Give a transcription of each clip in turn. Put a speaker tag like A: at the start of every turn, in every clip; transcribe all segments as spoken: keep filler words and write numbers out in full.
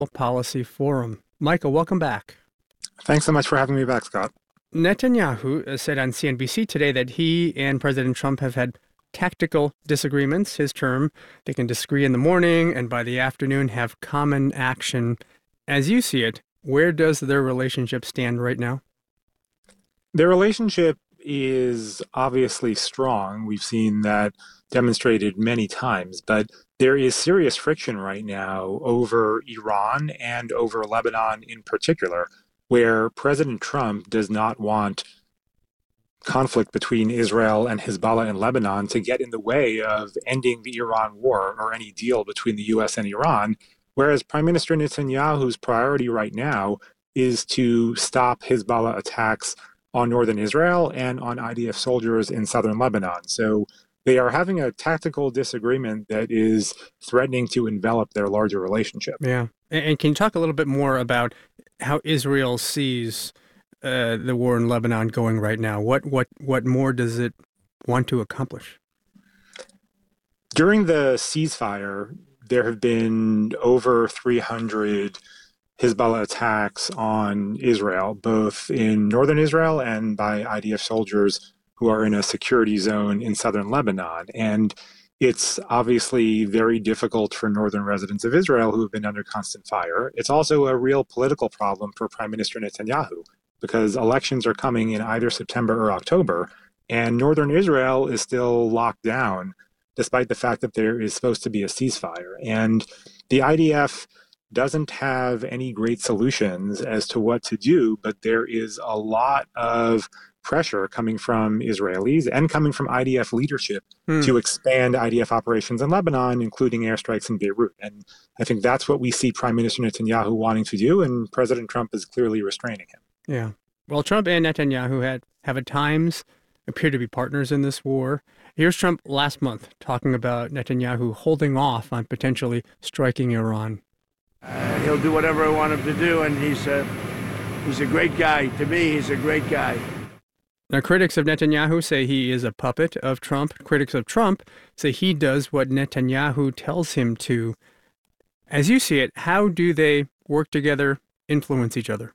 A: Policy Forum. Michael, welcome back.
B: Thanks so much for having me back, Scott.
A: Netanyahu said on C N B C today that he and President Trump have had tactical disagreements. His term, they can disagree in the morning and by the afternoon have common action. As you see it, where does their relationship stand right now?
B: Their relationship is obviously strong. We've seen that demonstrated many times, but there is serious friction right now over Iran and over Lebanon in particular, where President Trump does not want conflict between Israel and Hezbollah in Lebanon to get in the way of ending the Iran war or any deal between the U S and Iran, whereas Prime Minister Netanyahu's priority right now is to stop Hezbollah attacks on northern Israel and on I D F soldiers in southern Lebanon. So they are having a tactical disagreement that is threatening to envelop their larger relationship.
A: Yeah. And can you talk a little bit more about how Israel sees uh, the war in Lebanon going right now? What what what more does it want to accomplish?
B: During the ceasefire, there have been over three hundred Hezbollah attacks on Israel, both in northern Israel and by I D F soldiers who are in a security zone in southern Lebanon. And it's obviously very difficult for northern residents of Israel who have been under constant fire. It's also a real political problem for Prime Minister Netanyahu because elections are coming in either September or October, and northern Israel is still locked down despite the fact that there is supposed to be a ceasefire. And the I D F doesn't have any great solutions as to what to do, but there is a lot of pressure coming from Israelis and coming from I D F leadership hmm. to expand I D F operations in Lebanon, including airstrikes in Beirut. And I think that's what we see Prime Minister Netanyahu wanting to do, and President Trump is clearly restraining him.
A: Yeah. Well, Trump and Netanyahu had, have at times appeared to be partners in this war. Here's Trump last month talking about Netanyahu holding off on potentially striking Iran.
C: Uh, he'll do whatever I want him to do, and he's a, he's a great guy. To me, he's a great guy.
A: Now, critics of Netanyahu say he is a puppet of Trump. Critics of Trump say he does what Netanyahu tells him to. As you see it, how do they work together, influence each other?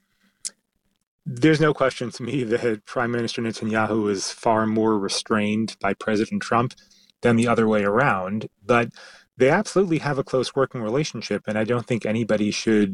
B: There's no question to me that Prime Minister Netanyahu is far more restrained by President Trump than the other way around. But they absolutely have a close working relationship, and I don't think anybody should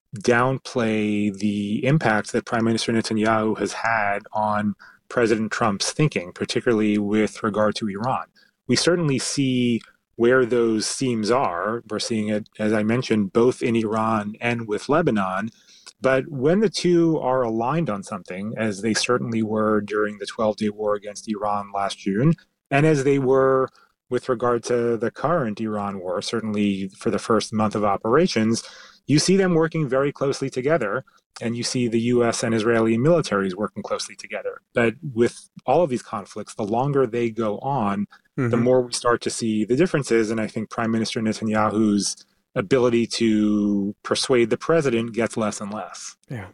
B: downplay the impact that Prime Minister Netanyahu has had on President Trump's thinking, particularly with regard to Iran. We certainly see where those seams are. We're seeing it, as I mentioned, both in Iran and with Lebanon. But when the two are aligned on something, as they certainly were during the twelve-day war against Iran last June, and as they were with regard to the current Iran war, certainly for the first month of operations, you see them working very closely together, and you see the U S and Israeli militaries working closely together. But with all of these conflicts, the longer they go on, mm-hmm. the more we start to see the differences, and I think Prime Minister Netanyahu's ability to persuade the president gets less and less.
A: Yeah.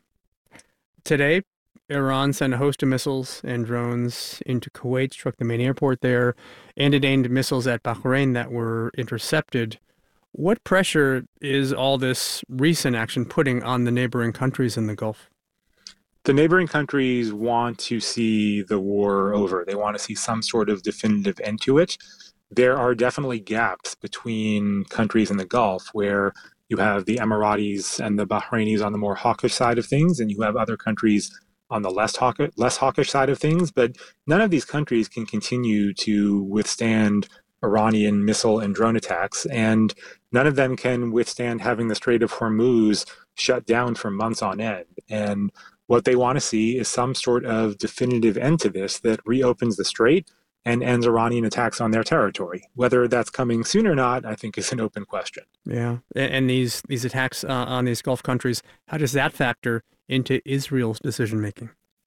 A: Today, Iran sent a host of missiles and drones into Kuwait, struck the main airport there, and it aimed missiles at Bahrain that were intercepted. What pressure is all this recent action putting on the neighboring countries in the Gulf?
B: The neighboring countries want to see the war over. They want to see some sort of definitive end to it. There are definitely gaps between countries in the Gulf where you have the Emiratis and the Bahrainis on the more hawkish side of things, and you have other countries on the less hawkish, less hawkish side of things. But none of these countries can continue to withstand Iranian missile and drone attacks, and none of them can withstand having the Strait of Hormuz shut down for months on end. And what they want to see is some sort of definitive end to this that reopens the strait and ends Iranian attacks on their territory. Whether that's coming soon or not, I think is an open question.
A: Yeah, and these these attacks uh, on these Gulf countries, how does that factor into Israel's decision-making?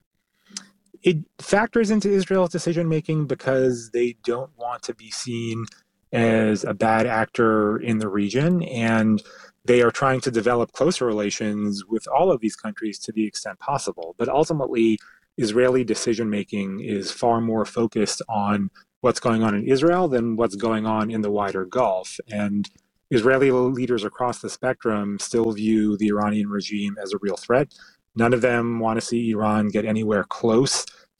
B: It factors into Israel's decision-making because they don't want to be seen as a bad actor in the region, and they are trying to develop closer relations with all of these countries to the extent possible. But ultimately, Israeli decision-making is far more focused on what's going on in Israel than what's going on in the wider Gulf. And Israeli leaders across the spectrum still view the Iranian regime as a real threat. None of them want to see Iran get anywhere close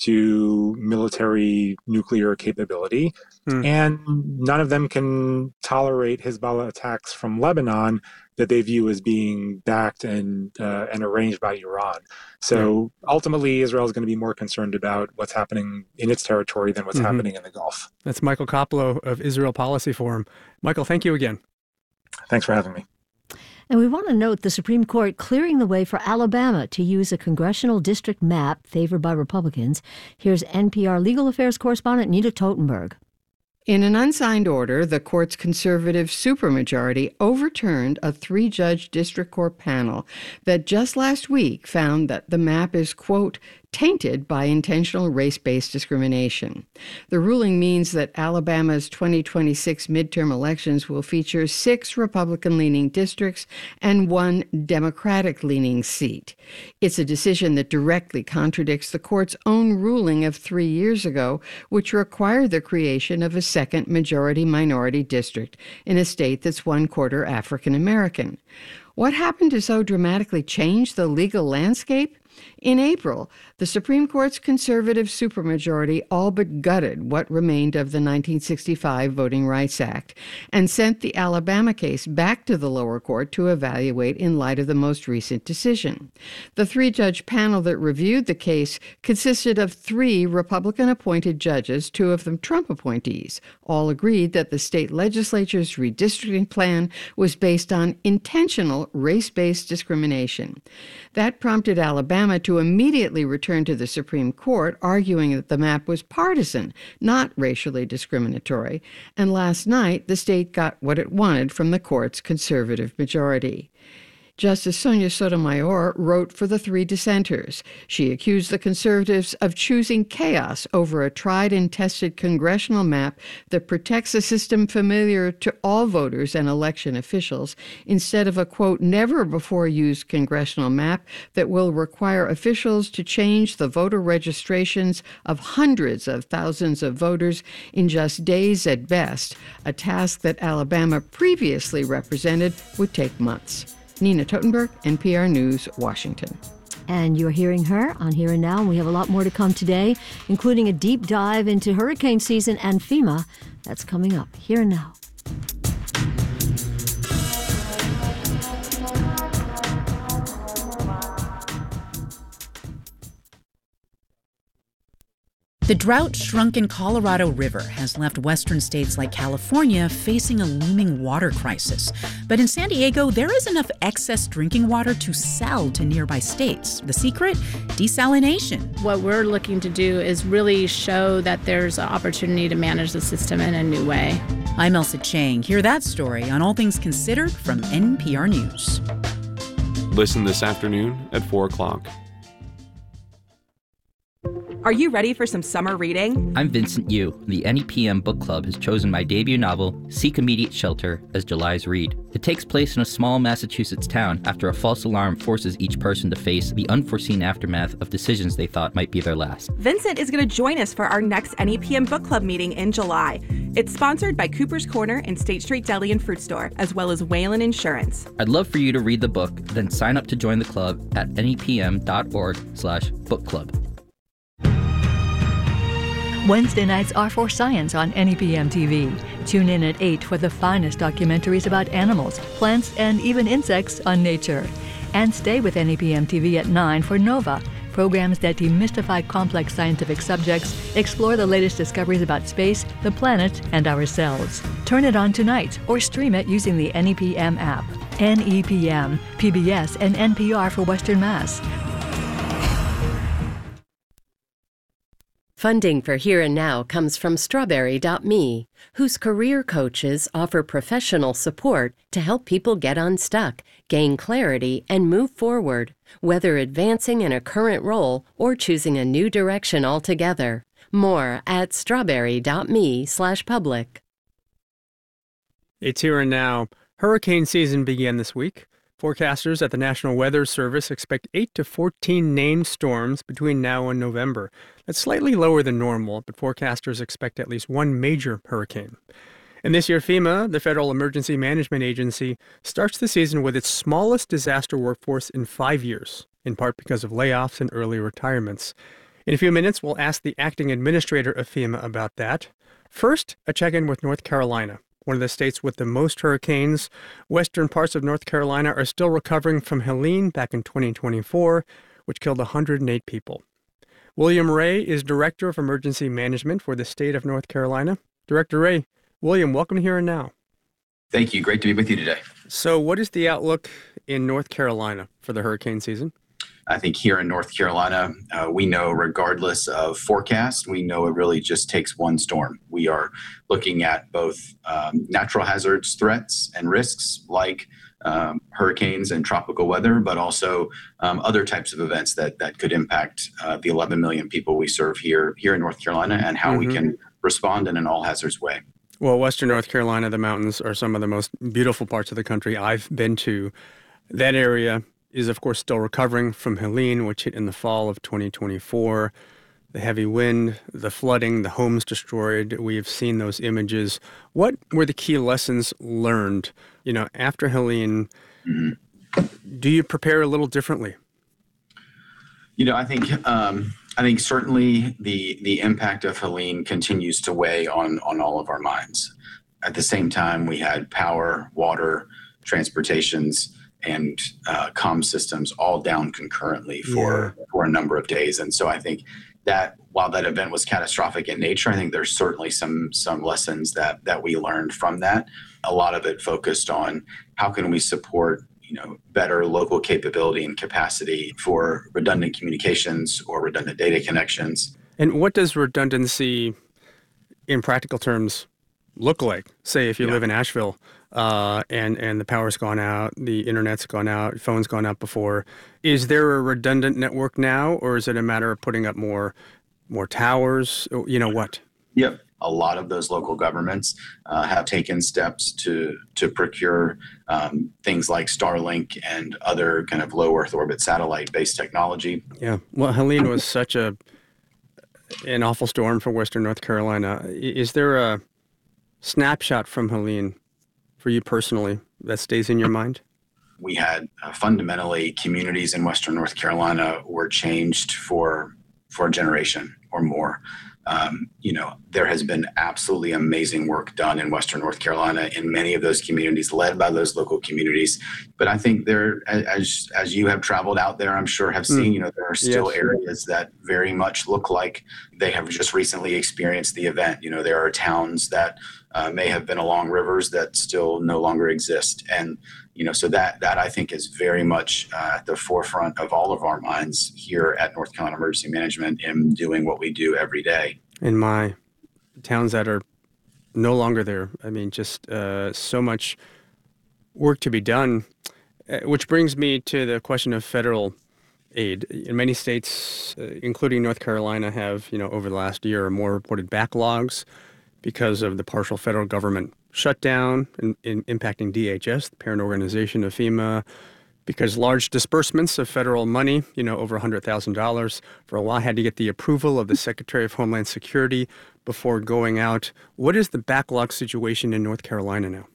B: to military nuclear capability. Hmm. And none of them can tolerate Hezbollah attacks from Lebanon that they view as being backed and uh, and arranged by Iran. So yeah. ultimately, Israel is going to be more concerned about what's happening in its territory than what's mm-hmm. happening in the Gulf.
A: That's Michael Koplow of Israel Policy Forum. Michael, thank you again.
B: Thanks for having me.
D: And we want to note the Supreme Court clearing the way for Alabama to use a congressional district map favored by Republicans. Here's N P R legal affairs correspondent Nina Totenberg.
E: In an unsigned order, the court's conservative supermajority overturned a three-judge district court panel that just last week found that the map is, quote, tainted by intentional race-based discrimination. The ruling means that Alabama's twenty twenty-six midterm elections will feature six Republican-leaning districts and one Democratic-leaning seat. It's a decision that directly contradicts the court's own ruling of three years ago, which required the creation of a second majority-minority district in a state that's one-quarter African-American. What happened to so dramatically change the legal landscape? In April, the Supreme Court's conservative supermajority all but gutted what remained of the nineteen sixty-five Voting Rights Act and sent the Alabama case back to the lower court to evaluate in light of the most recent decision. The three-judge panel that reviewed the case consisted of three Republican-appointed judges, two of them Trump appointees. All agreed that the state legislature's redistricting plan was based on intentional race-based discrimination. That prompted Alabama to immediately return to the Supreme Court, arguing that the map was partisan, not racially discriminatory. And last night, the state got what it wanted from the court's conservative majority. Justice Sonia Sotomayor wrote for the three dissenters. She accused the conservatives of choosing chaos over a tried and tested congressional map that protects a system familiar to all voters and election officials, instead of a, quote, never-before-used congressional map that will require officials to change the voter registrations of hundreds of thousands of voters in just days at best, a task that Alabama previously represented would take months. Nina Totenberg, N P R News, Washington.
D: And you're hearing her on Here and Now, and we have a lot more to come today, including a deep dive into hurricane season and FEMA. That's coming up. Here and Now.
F: The drought-shrunken Colorado River has left western states like California facing a looming water crisis. But in San Diego, there is enough excess drinking water to sell to nearby states. The secret? Desalination.
G: What we're looking to do is really show that there's an opportunity to manage the system in a new way.
F: I'm Elsa Chang. Hear that story on All Things Considered from N P R News.
H: Listen this afternoon at four o'clock.
I: Are you ready for some summer reading?
J: I'm Vincent Yu. The N E P M Book Club has chosen my debut novel, Seek Immediate Shelter, as July's read. It takes place in a small Massachusetts town after a false alarm forces each person to face the unforeseen aftermath of decisions they thought might be their last.
I: Vincent is going to join us for our next N E P M Book Club meeting in July. It's sponsored by Cooper's Corner and State Street Deli and Fruit Store, as well as Whalen Insurance.
J: I'd love for you to read the book, then sign up to join the club at nepm.org slash book club.
K: Wednesday nights are for science on N E P M T V. Tune in at eight for the finest documentaries about animals, plants, and even insects on nature. And stay with N E P M T V at nine for Nova, programs that demystify complex scientific subjects, explore the latest discoveries about space, the planet, and ourselves. Turn it on tonight or stream it using the N E P M app. N E P M, P B S, and N P R for Western Mass.
L: Funding for Here and Now comes from Strawberry dot me, whose career coaches offer professional support to help people get unstuck, gain clarity, and move forward, whether advancing in a current role or choosing a new direction altogether. More at strawberry dot me slash public.
A: It's Here and Now. Hurricane season began this week. Forecasters at the National Weather Service expect eight to fourteen named storms between now and November. That's slightly lower than normal, but forecasters expect at least one major hurricane. And this year, FEMA, the Federal Emergency Management Agency, starts the season with its smallest disaster workforce in five years, in part because of layoffs and early retirements. In a few minutes, we'll ask the acting administrator of FEMA about that. First, a check-in with North Carolina, one of the states with the most hurricanes. Western parts of North Carolina are still recovering from Helene back in twenty twenty-four, which killed one hundred eight people. William Ray is Director of Emergency Management for the state of North Carolina. Director Ray, William, welcome to Here and Now.
M: Thank you. Great to be with you today.
A: So what is the outlook in North Carolina for the hurricane season?
M: I think here in North Carolina, uh, we know regardless of forecast, we know it really just takes one storm. We are looking at both um, natural hazards, threats, and risks like um, hurricanes and tropical weather, but also um, other types of events that that could impact uh, the eleven million people we serve here, here in North Carolina, and how mm-hmm. we can respond in an all hazards way.
A: Well, Western North Carolina, the mountains are some of the most beautiful parts of the country I've been to. That area is, of course, still recovering from Helene, which hit in the fall of twenty twenty-four. The heavy wind, the flooding, the homes destroyed. We have seen those images. What were the key lessons learned, you know, after Helene? Mm-hmm. Do you prepare a little differently?
M: You know, I think um, I think certainly the the impact of Helene continues to weigh on on all of our minds. At the same time, we had power, water, transportations, and uh, comm systems all down concurrently for, yeah. for a number of days. And so I think that while that event was catastrophic in nature, I think there's certainly some some lessons that that we learned from that. A lot of it focused on how can we support, you know, better local capability and capacity for redundant communications or redundant data connections.
A: And what does redundancy in practical terms look like? Say if you yeah. live in Asheville, Uh, and, and the power's gone out, the internet's gone out, phone's gone out before. Is there a redundant network now, or is it a matter of putting up more more towers? You know what?
M: Yep. A lot of those local governments uh, have taken steps to to procure um, things like Starlink and other kind of low Earth orbit satellite-based technology.
A: Yeah. Well, Helene was such a an awful storm for Western North Carolina. Is there a snapshot from Helene for you personally that stays in your mind?
M: We had uh, fundamentally communities in Western North Carolina were changed for for a generation or more. Um, you know, there has been absolutely amazing work done in Western North Carolina in many of those communities, led by those local communities. But I think there, as as you have traveled out there, I'm sure have seen, mm. you know, there are still yes. areas that very much look like they have just recently experienced the event. You know, there are towns that uh, may have been along rivers that still no longer exist. And, you know, so that that I think is very much uh, at the forefront of all of our minds here at North Carolina Emergency Management in doing what we do every day.
A: In my towns that are no longer there, I mean, just uh, so much work to be done, uh, which brings me to the question of federal aid. In many states, uh, including North Carolina, have, you know, over the last year or more reported backlogs because of the partial federal government shutdown and, and impacting D H S, the parent organization of FEMA, because large disbursements of federal money, you know, over one hundred thousand dollars, for a while had to get the approval of the Secretary of Homeland Security before going out. What is the backlog situation in North Carolina now?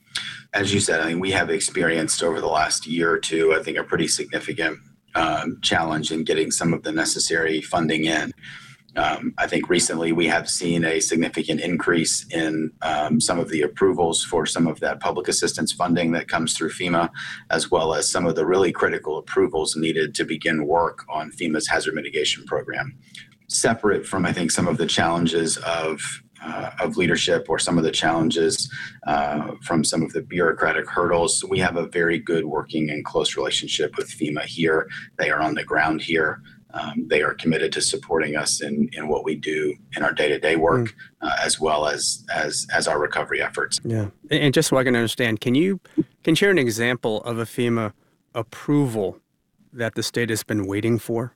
M: As you said, I mean, we have experienced over the last year or two, I think, a pretty significant um, challenge in getting some of the necessary funding in. Um, I think recently we have seen a significant increase in um, some of the approvals for some of that public assistance funding that comes through FEMA, as well as some of the really critical approvals needed to begin work on FEMA's hazard mitigation program. Separate from, I think, some of the challenges of uh, of leadership or some of the challenges uh, from some of the bureaucratic hurdles, we have a very good working and close relationship with FEMA here. They are on the ground here. Um, they are committed to supporting us in, in what we do in our day-to-day work, mm. uh, as well as, as as our recovery efforts.
A: Yeah, and just so I can understand, can you can you share an example of a FEMA approval that the state has been waiting for?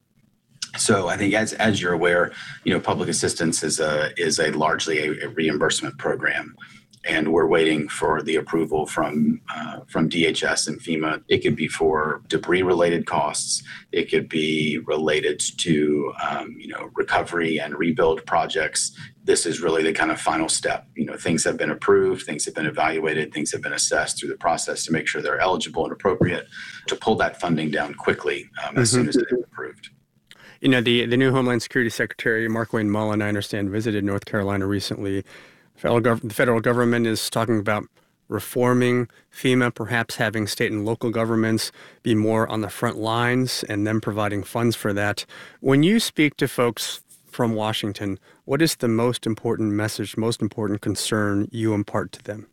M: So I think, as as you're aware, you know, public assistance is a is a largely a, a reimbursement program. and we're waiting for the approval from uh, from D H S and FEMA. It could be for debris-related costs. It could be related to um, you know recovery and rebuild projects. This is really the kind of final step. You know, things have been approved, things have been evaluated, things have been assessed through the process to make sure they're eligible and appropriate to pull that funding down quickly um, as mm-hmm. soon as it is approved.
A: You know, the the new Homeland Security Secretary, Markwayne Mullin, I understand, visited North Carolina recently. Federal gov- the federal government is talking about reforming FEMA, perhaps having state and local governments be more on the front lines and them providing funds for that. When you speak to folks from Washington, what is the most important message, most important concern you impart to them?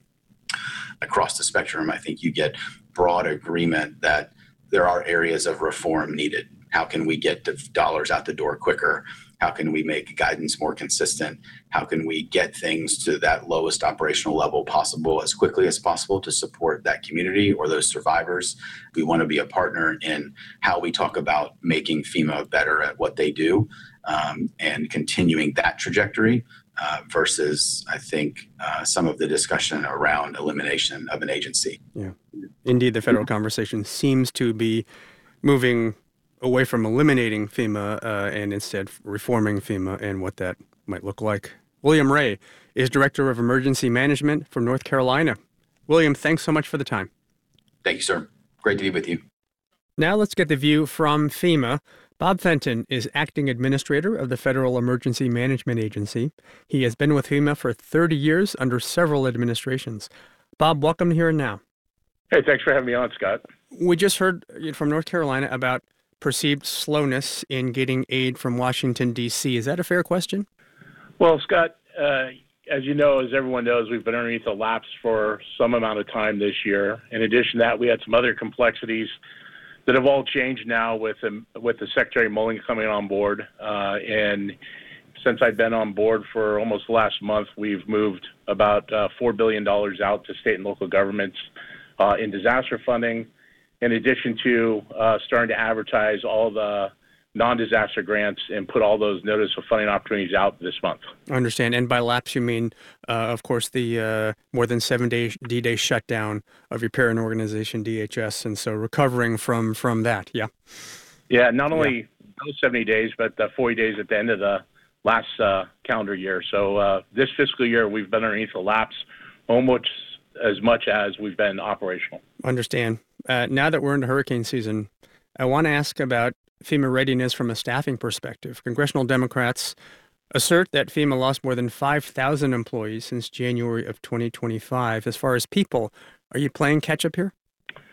M: Across the spectrum, I think you get broad agreement that there are areas of reform needed. How can we get the dollars out the door quicker? How can we make guidance more consistent? How can we get things to that lowest operational level possible as quickly as possible to support that community or those survivors? We want to be a partner in how we talk about making FEMA better at what they do um, and continuing that trajectory uh, versus, I think, uh, some of the discussion around elimination of an agency.
A: Yeah, indeed, the federal conversation seems to be moving away from eliminating FEMA uh, and instead reforming FEMA and what that might look like. William Ray is Director of Emergency Management for North Carolina. William, thanks so much for the time.
M: Thank you, sir. Great to be with you.
A: Now let's get the view from FEMA. Bob Fenton is Acting Administrator of the Federal Emergency Management Agency. He has been with FEMA for thirty years under several administrations. Bob, welcome to Here and Now.
N: Hey, thanks for having me on, Scott.
A: We just heard from North Carolina about perceived slowness in getting aid from Washington, D C. Is that a fair question?
N: Well, Scott, uh, as you know, as everyone knows, we've been underneath a lapse for some amount of time this year. In addition to that, we had some other complexities that have all changed now with um, with the Secretary Mullin coming on board. Uh, and since I've been on board for almost the last month, we've moved about uh, four billion dollars out to state and local governments uh, in disaster funding, in addition to uh, starting to advertise all the non-disaster grants and put all those notice of funding opportunities out this month.
A: I understand. And by lapse, you mean, uh, of course, the uh, more than seven-day D-Day shutdown of your parent organization, D H S, and so recovering from, from that, yeah?
N: Yeah, not only yeah. those seventy days, but the forty days at the end of the last uh, calendar year. So uh, this fiscal year, we've been underneath a lapse almost as much as we've been operational.
A: Understand. Uh, now that we're into hurricane season, I want to ask about FEMA readiness from a staffing perspective. Congressional Democrats assert that FEMA lost more than five thousand employees since January of twenty twenty-five. As far as people, are you playing catch up here?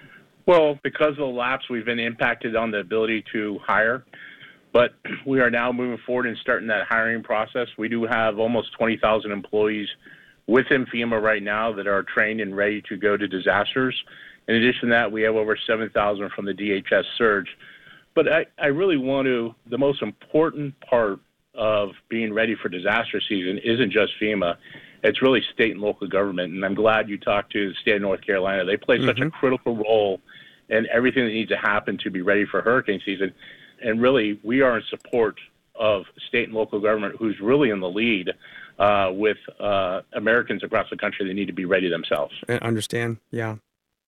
N: Well, because of the lapse, we've been impacted on the ability to hire, but we are now moving forward and starting that hiring process. We do have almost twenty thousand employees within FEMA right now that are trained and ready to go to disasters. In addition to that, we have over seven thousand from the D H S surge. But I, I really want to, the most important part of being ready for disaster season isn't just FEMA. It's really state and local government. And I'm glad you talked to the state of North Carolina. They play mm-hmm. such a critical role in everything that needs to happen to be ready for hurricane season. And really, we are in support of state and local government, who's really in the lead uh, with uh, Americans across the country that need to be ready themselves.
A: I understand, yeah.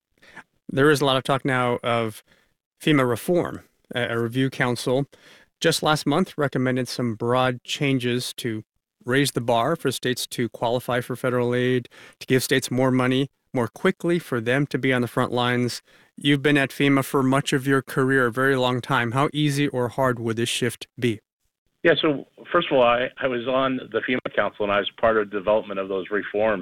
A: There is a lot of talk now of FEMA reform. A review council just last month recommended some broad changes to raise the bar for states to qualify for federal aid, to give states more money more quickly for them to be on the front lines. You've been at FEMA for much of your career, a very long time. How easy or hard would this shift be?
N: Yeah, so first of all, I, I was on the FEMA council and I was part of the development of those reforms.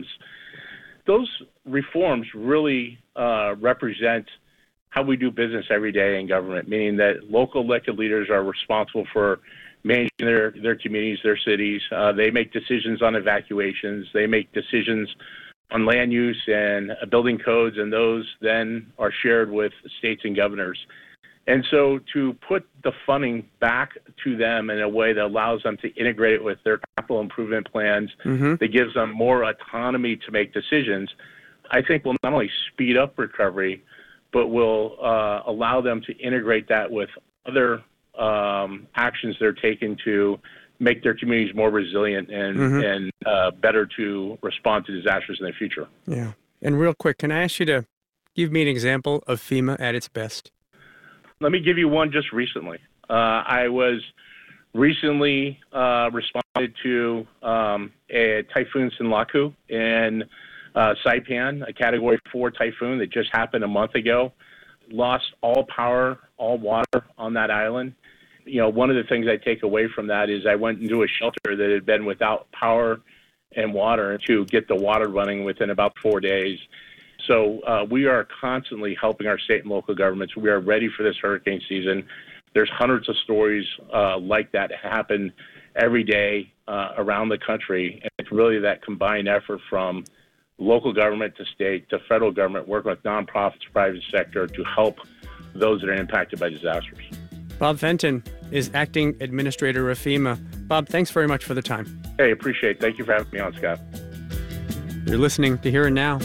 N: Those reforms really uh, represent how we do business every day in government, meaning that local elected leaders are responsible for managing their, their communities, their cities. Uh, they make decisions on evacuations. They make decisions on land use and uh, building codes, and those then are shared with states and governors. And so to put the funding back to them in a way that allows them to integrate it with their capital improvement plans, mm-hmm. that gives them more autonomy to make decisions, I think will not only speed up recovery, but will uh, allow them to integrate that with other um, actions they're taking to make their communities more resilient and, mm-hmm. and uh, better to respond to disasters in the future.
A: Yeah. And real quick, can I ask you to give me an example of FEMA at its best?
N: Let me give you one just recently. Uh, I was recently uh, responded to um, a Typhoon Sinlaku in uh, Saipan, a Category four typhoon that just happened a month ago. Lost all power, all water on that island. You know, one of the things I take away from that is I went into a shelter that had been without power and water to get the water running within about four days. So uh, we are constantly helping our state and local governments. We are ready for this hurricane season. There's hundreds of stories uh, like that happen every day uh, around the country. And it's really that combined effort from local government to state to federal government, working with nonprofits, private sector to help those that are impacted by disasters.
A: Bob Fenton is acting administrator of FEMA. Bob, thanks very much for the time.
N: Hey, appreciate it. Thank you for having me on, Scott.
A: You're listening to Here and Now.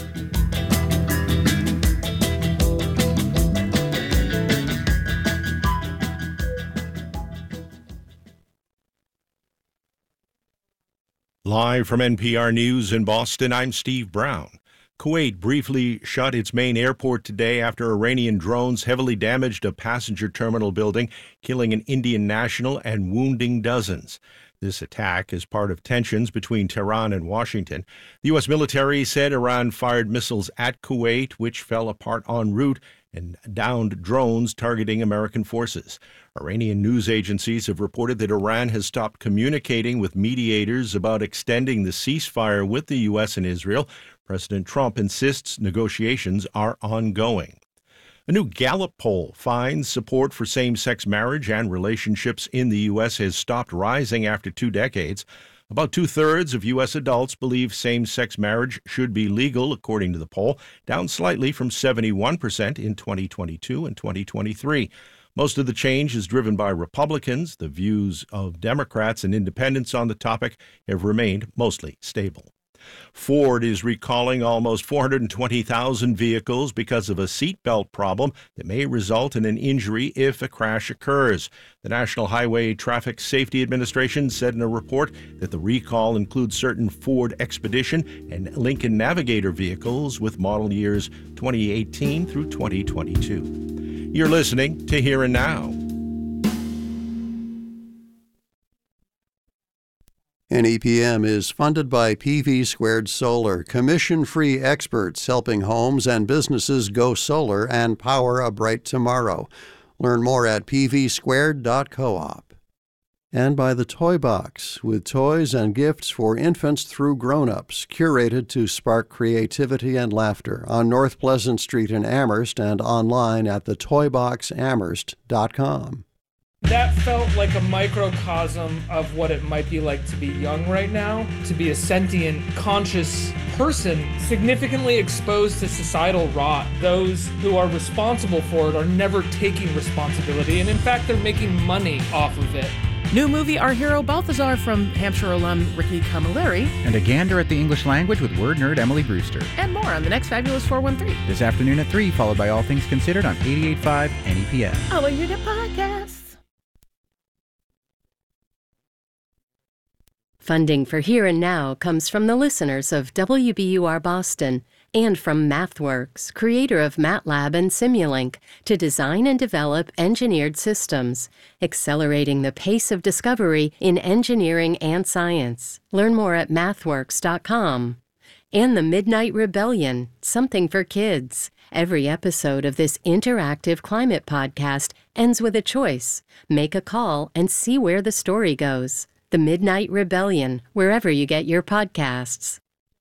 O: Live from N P R News in Boston, I'm Steve Brown. Kuwait briefly shut its main airport today after Iranian drones heavily damaged a passenger terminal building, killing an Indian national and wounding dozens. This attack is part of tensions between Tehran and Washington. The U S military said Iran fired missiles at Kuwait, which fell apart en route and downed drones targeting American forces. Iranian news agencies have reported that Iran has stopped communicating with mediators about extending the ceasefire with the U S and Israel. President Trump insists negotiations are ongoing. A new Gallup poll finds support for same-sex marriage and relationships in the U S has stopped rising after two decades. About two-thirds of U S adults believe same-sex marriage should be legal, according to the poll, down slightly from seventy-one percent in twenty twenty-two and twenty twenty-three. Most of the change is driven by Republicans. The views of Democrats and independents on the topic have remained mostly stable. Ford is recalling almost four hundred twenty thousand vehicles because of a seatbelt problem that may result in an injury if a crash occurs. The National Highway Traffic Safety Administration said in a report that the recall includes certain Ford Expedition and Lincoln Navigator vehicles with model years twenty eighteen through twenty twenty-two. You're listening to Here and Now.
P: N E P M is funded by P V Squared Solar, commission-free experts helping homes and businesses go solar and power a bright tomorrow. Learn more at p v squared dot coop. And by the Toy Box, with toys and gifts for infants through grown-ups, curated to spark creativity and laughter on North Pleasant Street in Amherst and online at the toy box amherst dot com.
Q: That felt like a microcosm of what it might be like to be young right now, to be a sentient, conscious person, significantly exposed to societal rot. Those who are responsible for it are never taking responsibility, and in fact, they're making money off of it.
F: New movie Our Hero Balthazar from Hampshire alum Ricky Camilleri.
R: And a gander at the English language with word nerd Emily Brewster.
F: And more on the next Fabulous four one three.
R: This afternoon at three, followed by All Things Considered on eighty-eight point five N E P M.
F: Oh, and you're the podcast.
L: Funding for Here and Now comes from the listeners of W B U R Boston and from MathWorks, creator of MATLAB and Simulink, to design and develop engineered systems, accelerating the pace of discovery in engineering and science. Learn more at mathworks dot com. And the Midnight Rebellion, something for kids. Every episode of this interactive climate podcast ends with a choice. Make a call and see where the story goes. The Midnight Rebellion, wherever you get your podcasts.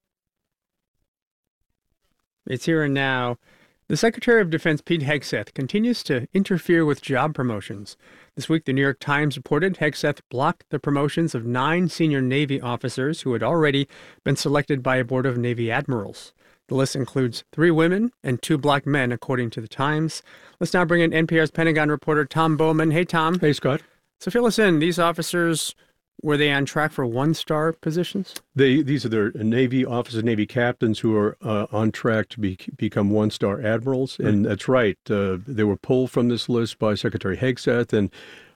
A: It's Here and Now. The Secretary of Defense, Pete Hegseth, continues to interfere with job promotions. This week, the New York Times reported Hegseth blocked the promotions of nine senior Navy officers who had already been selected by a board of Navy admirals. The list includes three women and two black men, according to the Times. Let's now bring in N P R's Pentagon reporter, Tom Bowman. Hey, Tom.
S: Hey, Scott.
A: So fill us in. These officers, were they on track for one-star positions?
S: They These are the Navy officers, Navy captains who are uh, on track to be, become one-star admirals. Right. And that's right. Uh, they were pulled from this list by Secretary Hegseth. And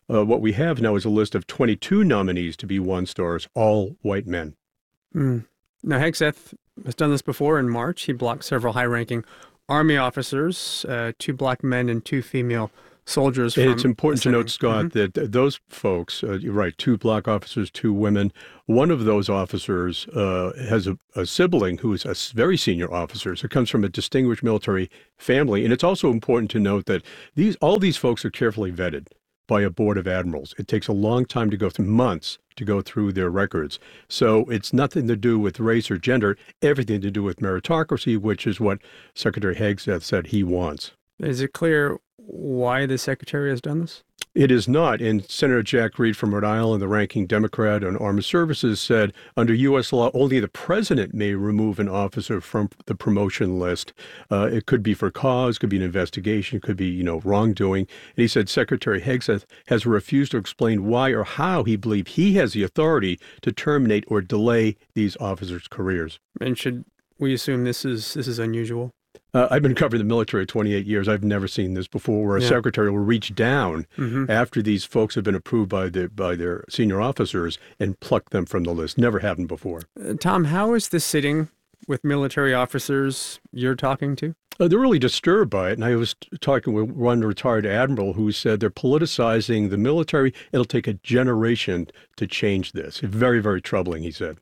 S: Uh, what we have now is a list of twenty-two nominees to be one-stars, all white men.
A: Mm. Now, Hegseth has done this before in March. He blocked several high-ranking Army officers, uh, two black men and two female soldiers. From
S: it's important to note, Scott,
A: mm-hmm.
S: that th- those folks, uh, you're right, two black officers, two women. One of those officers uh, has a, a sibling who is a very senior officer. So it comes from a distinguished military family. And it's also important to note that these all these folks are carefully vetted by a board of admirals. It takes a long time to go through, months to go through their records. So it's nothing to do with race or gender, everything to do with meritocracy, which is what Secretary Hegseth said he wants.
A: Is it clear why the secretary has done this?
S: It is not. And Senator Jack Reed from Rhode Island, the ranking Democrat on Armed Services, said under U S law, only the president may remove an officer from the promotion list. Uh, it could be for cause, could be an investigation, could be, you know, wrongdoing. And he said Secretary Hegseth has refused to explain why or how he believes he has the authority to terminate or delay these officers' careers.
A: And should we assume this is this is unusual?
S: Uh, I've been covering the military twenty-eight years. I've never seen this before, where a
A: Yeah.
S: secretary will reach down
A: Mhm.
S: after these folks have been approved by the by their senior officers and pluck them from the list. Never happened before.
A: Uh, Tom, how is this sitting with military officers you're talking to?
S: Uh, they're really disturbed by it. And I was t- talking with one retired admiral who said they're politicizing the military. It'll take a generation to change this. Very, very troubling, he said.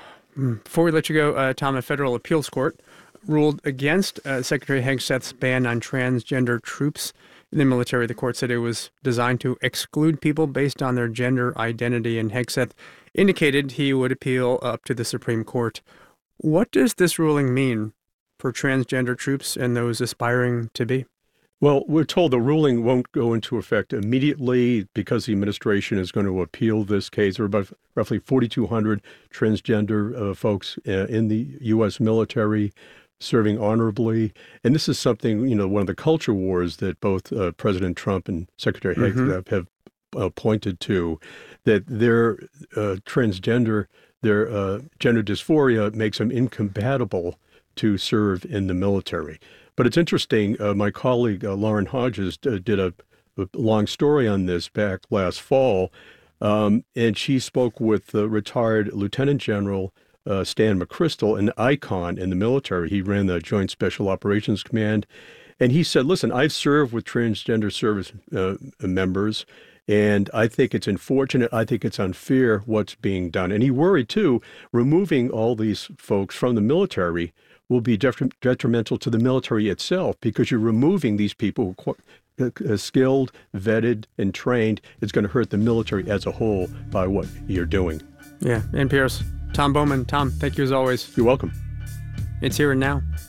A: Mm. Before we let you go, uh, Tom, a federal appeals court ruled against uh, Secretary Hegseth's ban on transgender troops in the military. The court said it was designed to exclude people based on their gender identity, and Hegseth indicated he would appeal up to the Supreme Court. What does this ruling mean for transgender troops and those aspiring to be?
S: Well, we're told the ruling won't go into effect immediately because the administration is going to appeal this case. There are about roughly forty-two hundred transgender uh, folks uh, in the U S military serving honorably. And this is something, you know, one of the culture wars that both uh, President Trump and Secretary
A: Mm-hmm.
S: Hegseth have uh, pointed to, that their uh, transgender, their uh, gender dysphoria makes them incompatible to serve in the military. But it's interesting, uh, my colleague uh, Lauren Hodges uh, did a, a long story on this back last fall, um, and she spoke with the retired Lieutenant General uh, Stan McChrystal, an icon in the military. He ran the Joint Special Operations Command, and he said, listen, I've served with transgender service uh, members, and I think it's unfortunate. I think it's unfair what's being done. And he worried, too, removing all these folks from the military will be detri- detrimental to the military itself, because you're removing these people who are qu- uh, skilled, vetted, and trained. It's going to hurt the military as a whole by what you're doing.
A: Yeah, N P R's Tom Bowman. Tom, thank you as always.
S: You're welcome.
A: It's Here and Now.